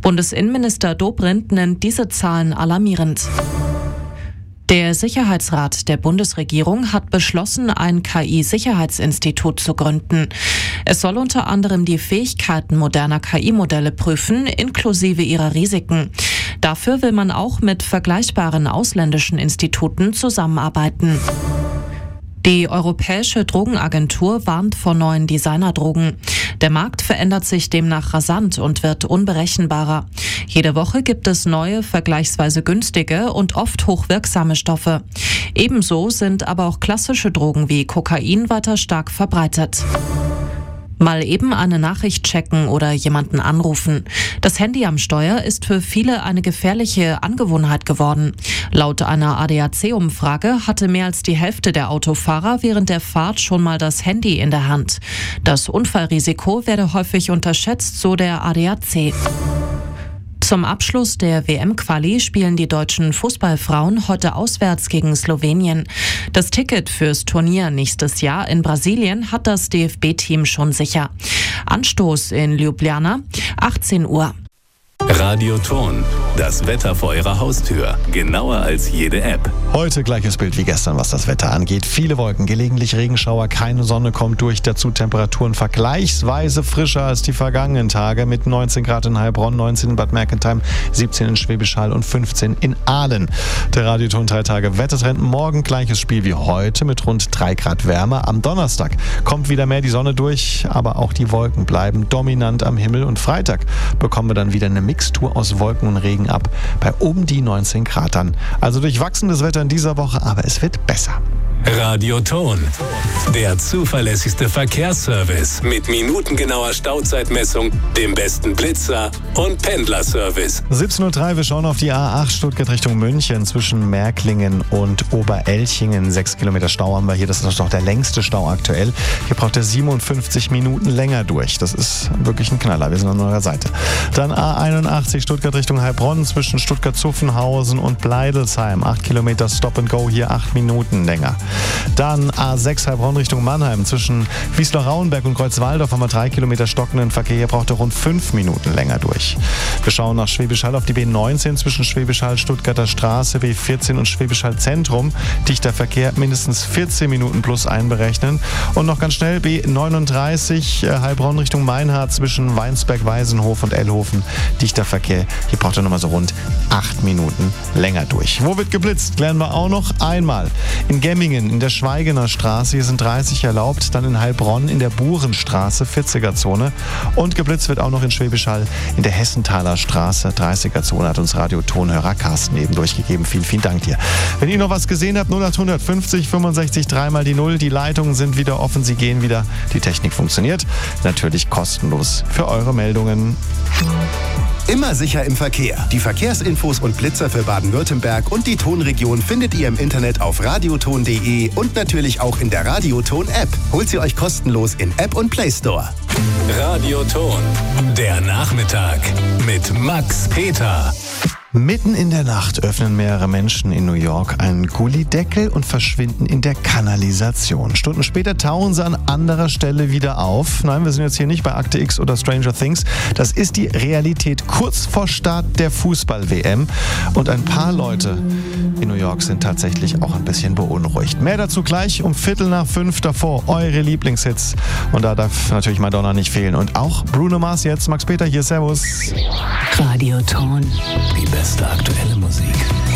Bundesinnenminister Dobrindt nennt diese Zahlen alarmierend. Der Sicherheitsrat der Bundesregierung hat beschlossen, ein KI-Sicherheitsinstitut zu gründen. Es soll unter anderem die Fähigkeiten moderner KI-Modelle prüfen, inklusive ihrer Risiken. Dafür will man auch mit vergleichbaren ausländischen Instituten zusammenarbeiten. Die Europäische Drogenagentur warnt vor neuen Designerdrogen. Der Markt verändert sich demnach rasant und wird unberechenbarer. Jede Woche gibt es neue, vergleichsweise günstige und oft hochwirksame Stoffe. Ebenso sind aber auch klassische Drogen wie Kokain weiter stark verbreitet. Mal eben eine Nachricht checken oder jemanden anrufen. Das Handy am Steuer ist für viele eine gefährliche Angewohnheit geworden. Laut einer ADAC-Umfrage hatte mehr als die Hälfte der Autofahrer während der Fahrt schon mal das Handy in der Hand. Das Unfallrisiko werde häufig unterschätzt, so der ADAC. Zum Abschluss der WM-Quali spielen die deutschen Fußballfrauen heute auswärts gegen Slowenien. Das Ticket fürs Turnier nächstes Jahr in Brasilien hat das DFB-Team schon sicher. Anstoß in Ljubljana, 18 Uhr. Radioton, das Wetter vor Ihrer Haustür. Genauer als jede App. Heute gleiches Bild wie gestern, was das Wetter angeht. Viele Wolken, gelegentlich Regenschauer, keine Sonne kommt durch. Dazu Temperaturen vergleichsweise frischer als die vergangenen Tage mit 19 Grad in Heilbronn, 19 in Bad Mergentheim, 17 in Schwäbisch Hall und 15 in Aalen. Der Radioton 3 Tage Wettertrend. Morgen gleiches Spiel wie heute mit rund 3 Grad Wärme. Am Donnerstag kommt wieder mehr die Sonne durch, aber auch die Wolken bleiben dominant am Himmel. Und Freitag bekommen wir dann wieder eine Mixtur aus Wolken und Regen ab, bei um die 19 Grad dann. Also durchwachsenes Wetter in dieser Woche, aber es wird besser. Radioton, der zuverlässigste Verkehrsservice mit minutengenauer Stauzeitmessung, dem besten Blitzer und Pendlerservice. 17:03 Uhr, wir schauen auf die A8 Stuttgart Richtung München zwischen Märklingen und Oberelchingen. 6 Kilometer Stau haben wir hier, das ist noch der längste Stau aktuell. Hier braucht er 57 Minuten länger durch. Das ist wirklich ein Knaller, wir sind an eurer Seite. Dann A81 Stuttgart Richtung Heilbronn zwischen Stuttgart-Zuffenhausen und Bleidelsheim. 8 Kilometer Stop and Go, hier 8 Minuten länger. Dann A6 Heilbronn Richtung Mannheim. Zwischen Wiesloch-Rauenberg und Kreuzwaldorf haben wir 3 Kilometer stockenden Verkehr. Hier braucht er rund 5 Minuten länger durch. Wir schauen nach Schwäbisch Hall auf die B19 zwischen Schwäbisch Hall, Stuttgarter Straße, B14 und Schwäbisch Hall Zentrum. Dichter Verkehr, mindestens 14 Minuten plus einberechnen. Und noch ganz schnell B39 Heilbronn Richtung Meinhardt zwischen Weinsberg, Weisenhof und Ellhofen. Dichter Verkehr. Hier braucht er nochmal so rund 8 Minuten länger durch. Wo wird geblitzt? Klären wir auch noch einmal. In Gemmingen in der Schweigener Straße, hier sind 30 erlaubt. Dann in Heilbronn in der Burenstraße, 40er-Zone. Und geblitzt wird auch noch in Schwäbisch Hall in der Hessenthaler Straße, 30er-Zone. Hat uns Radiotonhörer Carsten eben durchgegeben. Vielen, vielen Dank dir. Wenn ihr noch was gesehen habt, 0800 50 65 3 mal die 0. Die Leitungen sind wieder offen, sie gehen wieder. Die Technik funktioniert. Natürlich kostenlos für eure Meldungen. Immer sicher im Verkehr. Die Verkehrsinfos und Blitzer für Baden-Württemberg und die Tonregion findet ihr im Internet auf radioton.de und natürlich auch in der Radioton-App. Holt sie euch kostenlos in App und Play Store. Radioton, der Nachmittag mit Max Peter. Mitten in der Nacht öffnen mehrere Menschen in New York einen Gullideckel und verschwinden in der Kanalisation. Stunden später tauchen sie an anderer Stelle wieder auf. Nein, wir sind jetzt hier nicht bei Akte X oder Stranger Things. Das ist die Realität kurz vor Start der Fußball-WM. Und ein paar Leute in New York sind tatsächlich auch ein bisschen beunruhigt. Mehr dazu gleich um 4:45 davor. Eure Lieblingshits. Und da darf natürlich Madonna nicht fehlen. Und auch Bruno Mars jetzt. Max Peter hier, servus. Radioton. Die beste aktuelle